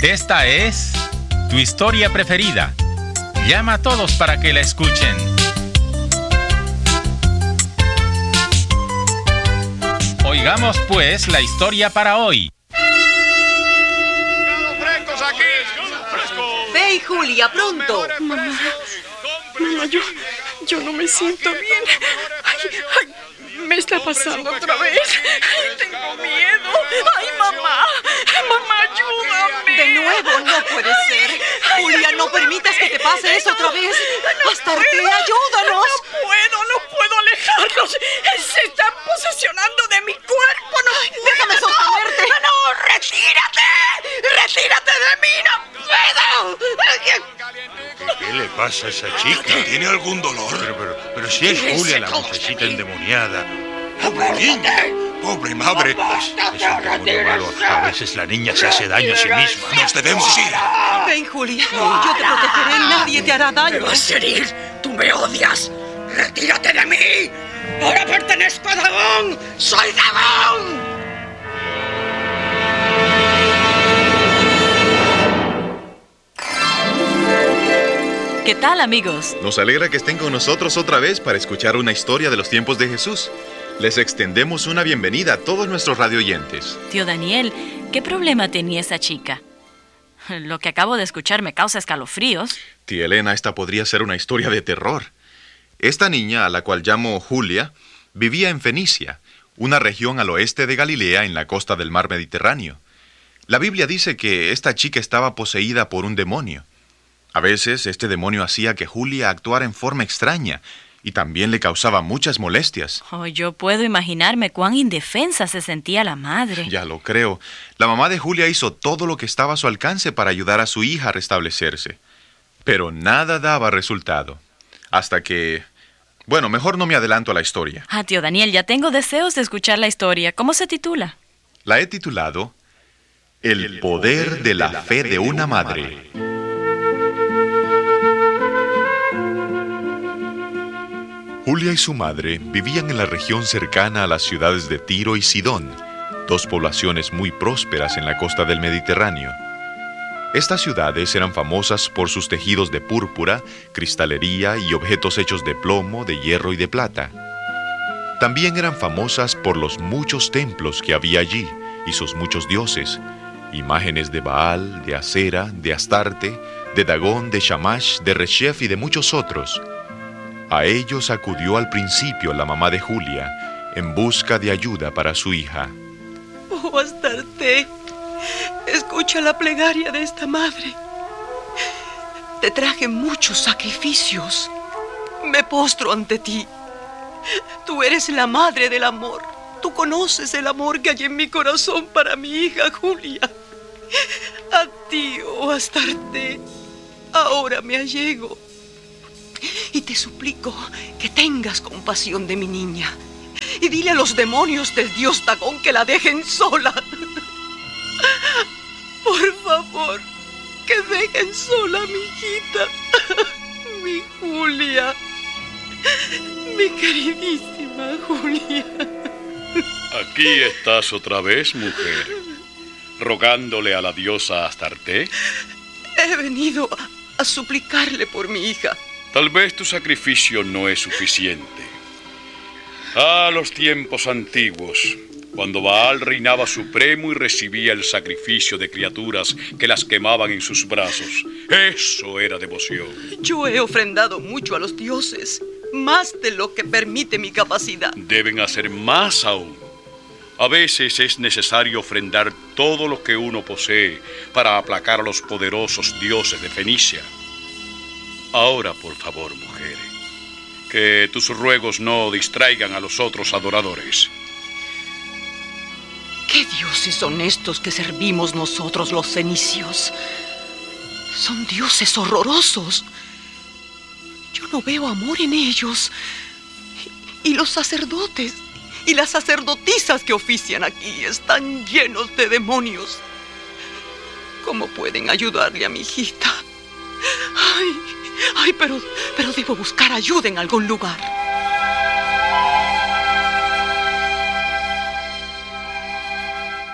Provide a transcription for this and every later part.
Esta es tu historia preferida. Llama a todos para que la escuchen. Oigamos pues la historia para hoy. Ve, Julia, pronto. Mamá, yo no me siento bien. Ay, me está pasando otra vez. Ay, tengo miedo. Ay, mamá, ayúdame. De nuevo, no puede ser. Julia, no permitas que te pase eso otra vez. Astarte, ayúdanos. No puedo alejarlos. Se están posesionando de mi cuerpo. Déjame sostenerte. No, retírate de mí. No puedo. ¿Qué le pasa a esa chica? ¿Tiene algún dolor? Pero si es Julia, la muchachita endemoniada. ¡Pobre niña! ¡Pobre madre! Es un demonio malo. A veces la niña se hace daño a sí misma. ¡Nos debemos ir! Ven, Julia. Yo te protegeré. Nadie te hará daño. ¿Me vas a herir? ¡Tú me odias! ¡Retírate de mí! ¡Ahora pertenezco a Dagón! ¡Soy Dagón! ¿Qué tal, amigos? Nos alegra que estén con nosotros otra vez para escuchar una historia de los tiempos de Jesús. Les extendemos una bienvenida a todos nuestros radioyentes. Tío Daniel, ¿qué problema tenía esa chica? Lo que acabo de escuchar me causa escalofríos. Tía Elena, esta podría ser una historia de terror. Esta niña, a la cual llamo Julia, vivía en Fenicia, una región al oeste de Galilea en la costa del mar Mediterráneo. La Biblia dice que esta chica estaba poseída por un demonio. A veces este demonio hacía que Julia actuara en forma extraña y también le causaba muchas molestias. Yo puedo imaginarme cuán indefensa se sentía la madre. Ya lo creo. La mamá de Julia hizo todo lo que estaba a su alcance para ayudar a su hija a restablecerse. Pero nada daba resultado. Hasta que... Bueno, mejor no me adelanto a la historia. Tío Daniel, ya tengo deseos de escuchar la historia. ¿Cómo se titula? La he titulado El poder de la fe de una madre. Julia y su madre vivían en la región cercana a las ciudades de Tiro y Sidón, dos poblaciones muy prósperas en la costa del Mediterráneo. Estas ciudades eran famosas por sus tejidos de púrpura, cristalería y objetos hechos de plomo, de hierro y de plata. También eran famosas por los muchos templos que había allí y sus muchos dioses, imágenes de Baal, de Acera, de Astarte, de Dagón, de Shamash, de Reshef y de muchos otros. A ellos acudió al principio la mamá de Julia en busca de ayuda para su hija. Oh, Astarte, escucha la plegaria de esta madre. Te traje muchos sacrificios. Me postro ante ti. Tú eres la madre del amor. Tú conoces el amor que hay en mi corazón para mi hija Julia. A ti, oh Astarte, ahora me allego. Y te suplico que tengas compasión de mi niña. Y dile a los demonios del dios Dagón que la dejen sola. Por favor, que dejen sola a mi hijita. Mi Julia. Mi queridísima Julia. Aquí estás otra vez, mujer, rogándole a la diosa Astarte. He venido a suplicarle por mi hija. Tal vez tu sacrificio no es suficiente. Los tiempos antiguos, cuando Baal reinaba supremo y recibía el sacrificio de criaturas que las quemaban en sus brazos, eso era devoción. Yo he ofrendado mucho a los dioses, más de lo que permite mi capacidad. Deben hacer más aún. A veces es necesario ofrendar todo lo que uno posee para aplacar a los poderosos dioses de Fenicia. Ahora, por favor, mujer, que tus ruegos no distraigan a los otros adoradores. ¿Qué dioses son estos que servimos nosotros los fenicios? Son dioses horrorosos. Yo no veo amor en ellos. Y los sacerdotes y las sacerdotisas que ofician aquí están llenos de demonios. ¿Cómo pueden ayudarle a mi hijita? Pero debo buscar ayuda en algún lugar.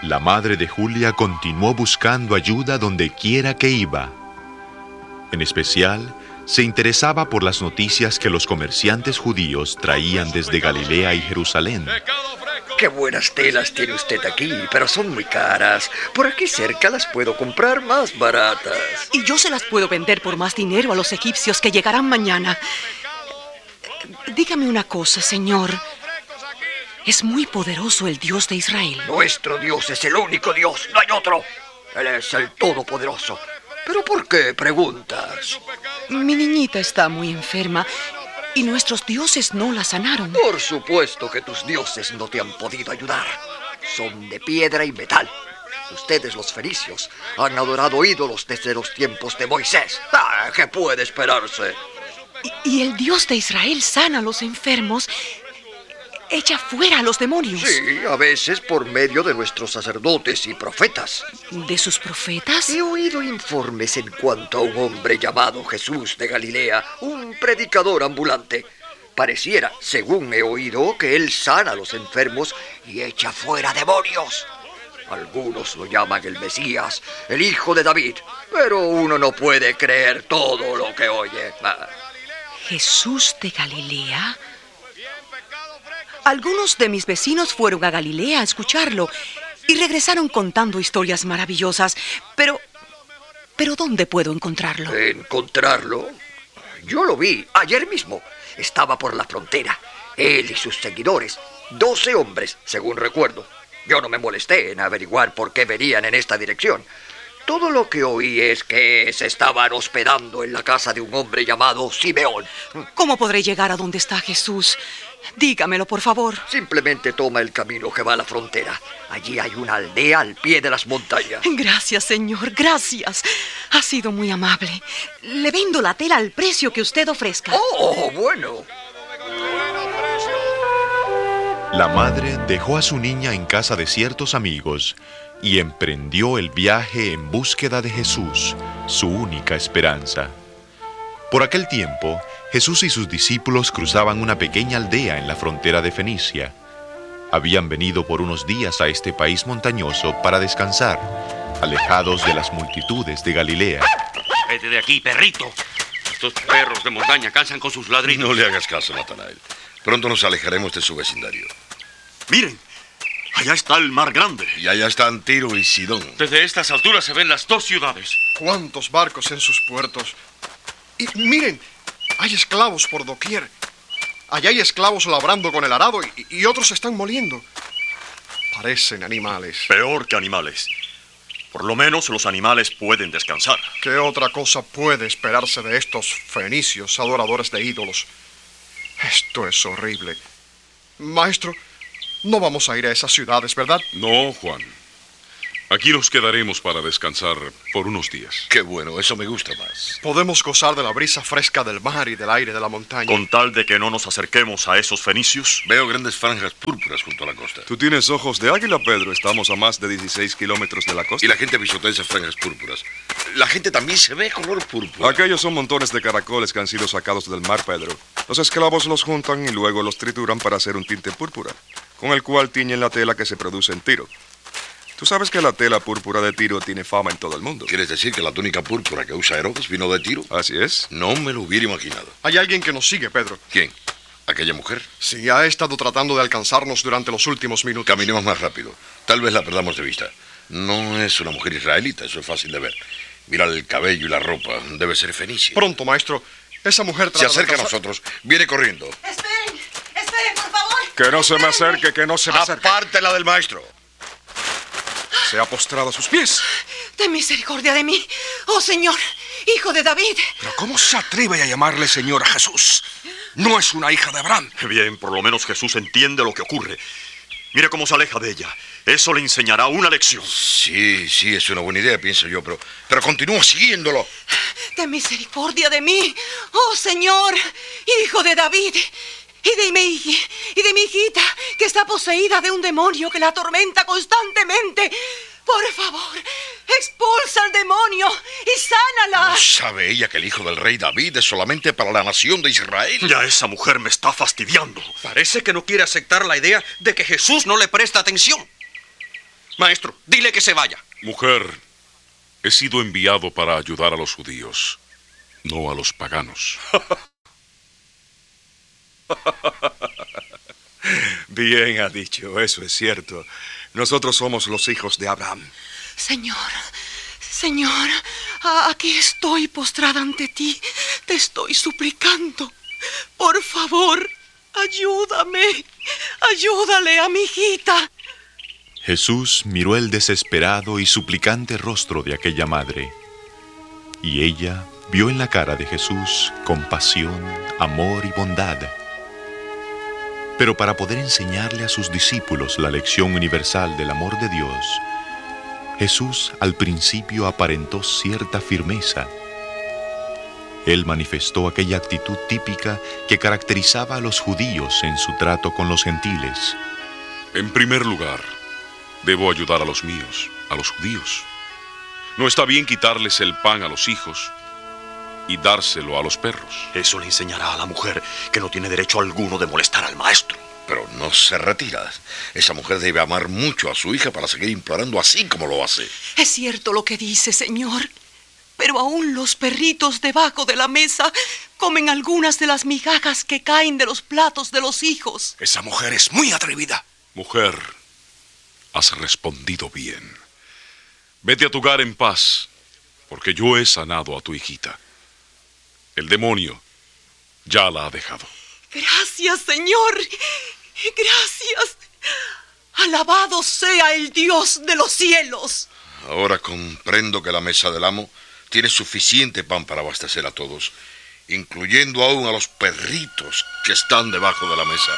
La madre de Julia continuó buscando ayuda donde quiera que iba. En especial, se interesaba por las noticias que los comerciantes judíos traían desde Galilea y Jerusalén. Qué buenas telas tiene usted aquí, pero son muy caras. Por aquí cerca las puedo comprar más baratas. Y yo se las puedo vender por más dinero a los egipcios que llegarán mañana. Dígame una cosa, señor. Es muy poderoso el Dios de Israel. Nuestro Dios es el único Dios, no hay otro. Él es el Todopoderoso. ¿Pero por qué preguntas? Mi niñita está muy enferma y nuestros dioses no la sanaron. Por supuesto que tus dioses no te han podido ayudar. Son de piedra y metal. Ustedes, los fenicios, han adorado ídolos desde los tiempos de Moisés. ¿Qué puede esperarse? Y el Dios de Israel sana a los enfermos, echa fuera a los demonios. Sí, a veces por medio de nuestros sacerdotes y profetas. ¿De sus profetas? He oído informes en cuanto a un hombre llamado Jesús de Galilea, un predicador ambulante. Pareciera, según he oído, que él sana a los enfermos y echa fuera demonios. Algunos lo llaman el Mesías, el hijo de David, pero uno no puede creer todo lo que oye. ¿Jesús de Galilea? Algunos de mis vecinos fueron a Galilea a escucharlo y regresaron contando historias maravillosas. Pero ¿dónde puedo encontrarlo? ¿Encontrarlo? Yo lo vi ayer mismo. Estaba por la frontera. Él y sus seguidores. 12 hombres, según recuerdo. Yo no me molesté en averiguar por qué venían en esta dirección. Todo lo que oí es que se estaban hospedando en la casa de un hombre llamado Simeón. ¿Cómo podré llegar a donde está Jesús? Dígamelo, por favor. Simplemente toma el camino que va a la frontera. Allí hay una aldea al pie de las montañas. Gracias, señor, gracias. Ha sido muy amable. Le vendo la tela al precio que usted ofrezca. ¡Oh, bueno! La madre dejó a su niña en casa de ciertos amigos y emprendió el viaje en búsqueda de Jesús, su única esperanza. Por aquel tiempo, Jesús y sus discípulos cruzaban una pequeña aldea en la frontera de Fenicia. Habían venido por unos días a este país montañoso para descansar, alejados de las multitudes de Galilea. ¡Vete de aquí, perrito! Estos perros de montaña cansan con sus ladridos. No le hagas caso, Natanael. Pronto nos alejaremos de su vecindario. ¡Miren! Allá está el mar grande. Y allá están Tiro y Sidón. Desde estas alturas se ven las dos ciudades. ¿Cuántos barcos en sus puertos? Y miren, hay esclavos por doquier. Allá hay esclavos labrando con el arado y otros están moliendo. Parecen animales. Peor que animales. Por lo menos los animales pueden descansar. ¿Qué otra cosa puede esperarse de estos fenicios adoradores de ídolos? Esto es horrible. Maestro, no vamos a ir a esas ciudades, ¿verdad? No, Juan. Aquí nos quedaremos para descansar por unos días. Qué bueno, eso me gusta más. Podemos gozar de la brisa fresca del mar y del aire de la montaña. Con tal de que no nos acerquemos a esos fenicios. Veo grandes franjas púrpuras junto a la costa. Tú tienes ojos de águila, Pedro. Estamos a más de 16 kilómetros de la costa. Y la gente pisotea esas franjas púrpuras. La gente también se ve color púrpura. Aquellos son montones de caracoles que han sido sacados del mar, Pedro. Los esclavos los juntan y luego los trituran para hacer un tinte púrpura, con el cual tiñen la tela que se produce en Tiro. Tú sabes que la tela púrpura de Tiro tiene fama en todo el mundo. ¿Quieres decir que la túnica púrpura que usa Herodes vino de Tiro? Así es. No me lo hubiera imaginado. Hay alguien que nos sigue, Pedro. ¿Quién? ¿Aquella mujer? Sí, ha estado tratando de alcanzarnos durante los últimos minutos. Caminemos más rápido. Tal vez la perdamos de vista. No es una mujer israelita, eso es fácil de ver. Mira el cabello y la ropa. Debe ser fenicia. Pronto, maestro. Esa mujer se acerca a nosotros. Viene corriendo. Esperen, por favor. Que no se me acerque, que no se me acerque. Apártela del maestro. Se ha postrado a sus pies. Ten misericordia de mí, oh Señor, hijo de David. ¿Pero cómo se atreve a llamarle Señor a Jesús? No es una hija de Abraham. Bien, por lo menos Jesús entiende lo que ocurre. Mire cómo se aleja de ella. Eso le enseñará una lección. Sí, es una buena idea, pienso yo, pero continúa siguiéndolo. Ten misericordia de mí, oh Señor, hijo de David. Y de mi hijita, que está poseída de un demonio que la atormenta constantemente. Por favor, expulsa al demonio y sánala. ¿No sabe ella que el hijo del rey David es solamente para la nación de Israel? Ya esa mujer me está fastidiando. Parece que no quiere aceptar la idea de que Jesús no le presta atención. Maestro, dile que se vaya. Mujer, he sido enviado para ayudar a los judíos, no a los paganos. Bien ha dicho, eso es cierto. Nosotros somos los hijos de Abraham. Señor, aquí estoy postrada ante ti. Te estoy suplicando. Por favor, ayúdame. Ayúdale a mi hijita. Jesús miró el desesperado y suplicante rostro de aquella madre, y ella vio en la cara de Jesús compasión, amor y bondad. Pero para poder enseñarle a sus discípulos la lección universal del amor de Dios, Jesús al principio aparentó cierta firmeza. Él manifestó aquella actitud típica que caracterizaba a los judíos en su trato con los gentiles. En primer lugar, debo ayudar a los míos, a los judíos. No está bien quitarles el pan a los hijos y dárselo a los perros. Eso le enseñará a la mujer que no tiene derecho alguno de molestar al maestro. Pero no se retira. Esa mujer debe amar mucho a su hija para seguir implorando así como lo hace. Es cierto lo que dice, Señor. Pero aún los perritos debajo de la mesa comen algunas de las migajas que caen de los platos de los hijos. Esa mujer es muy atrevida. Mujer, has respondido bien. Vete a tu hogar en paz, porque yo he sanado a tu hijita. El demonio ya la ha dejado. Gracias, Señor. Gracias. Alabado sea el Dios de los cielos. Ahora comprendo que la mesa del amo tiene suficiente pan para abastecer a todos, incluyendo aún a los perritos que están debajo de la mesa.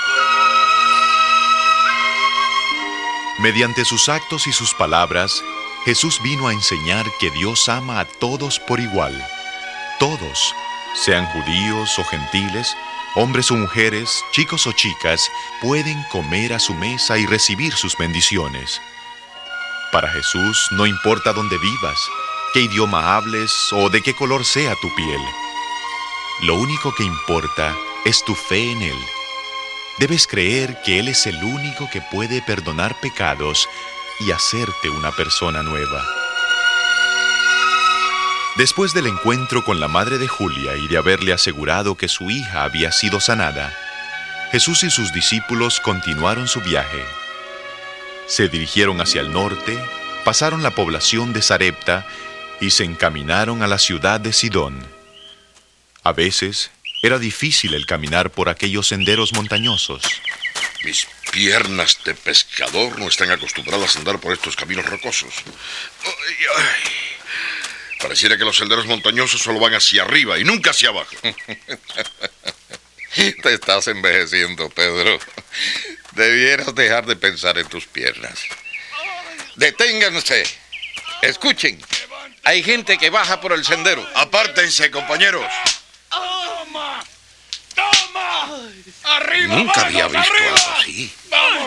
Mediante sus actos y sus palabras, Jesús vino a enseñar que Dios ama a todos por igual. Todos, sean judíos o gentiles, hombres o mujeres, chicos o chicas, pueden comer a su mesa y recibir sus bendiciones. Para Jesús no importa dónde vivas, qué idioma hables o de qué color sea tu piel. Lo único que importa es tu fe en Él. Debes creer que Él es el único que puede perdonar pecados y hacerte una persona nueva. Después del encuentro con la madre de Julia y de haberle asegurado que su hija había sido sanada, Jesús y sus discípulos continuaron su viaje. Se dirigieron hacia el norte, pasaron la población de Sarepta y se encaminaron a la ciudad de Sidón. A veces era difícil el caminar por aquellos senderos montañosos. Mis piernas de pescador no están acostumbradas a andar por estos caminos rocosos. Pareciera que los senderos montañosos solo van hacia arriba y nunca hacia abajo. Te estás envejeciendo, Pedro. Debieras dejar de pensar en tus piernas. Deténganse. Escuchen. Hay gente que baja por el sendero. Apártense, compañeros. ¡Toma! ¡Toma! ¡Arriba! Nunca había visto arriba. algo así.